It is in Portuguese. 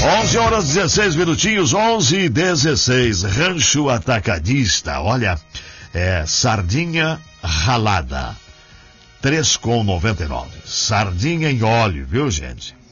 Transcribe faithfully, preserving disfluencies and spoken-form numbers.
onze horas dezesseis minutinhos, onze e dezesseis. Rancho Atacadista, olha, é sardinha ralada, três com noventa e nove. Sardinha em óleo, viu, gente?